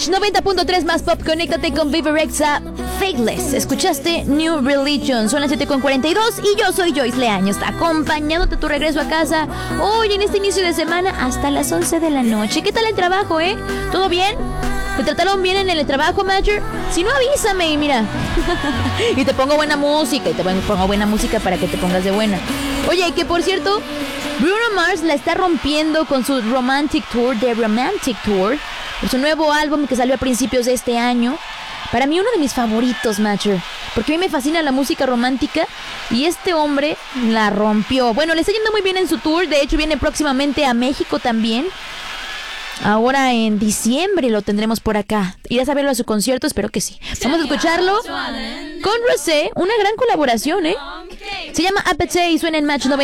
Match 90.3 más pop, conéctate con Viva Rexa. Faithless, escuchaste New Religion. Son las 7:42 y yo soy Joyce Leaño, acompañándote a tu regreso a casa hoy en este inicio de semana hasta las 11 de la noche. ¿Qué tal el trabajo, ¿Todo bien? ¿Te trataron bien en el trabajo, Major? Si no, avísame y mira. Y te pongo buena música, para que te pongas de buena. Oye, que por cierto, Bruno Mars la está rompiendo con su Romantic Tour, por su nuevo álbum que salió a principios de este año. Para mí uno de mis favoritos, Major, porque a mí me fascina la música romántica y este hombre la rompió. Bueno, le está yendo muy bien en su tour, de hecho viene próximamente a México también. Ahora en diciembre lo tendremos por acá. ¿Irás a verlo a su concierto? Espero que sí. Vamos a escucharlo con Rosé, una gran colaboración, Se llama Appetite y suena en Match 90.